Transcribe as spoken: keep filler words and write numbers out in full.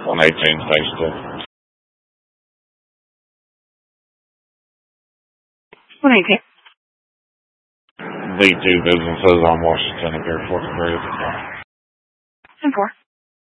one eighteen Stage two. one eighteen. The two businesses on Washington appear for the period. ten four.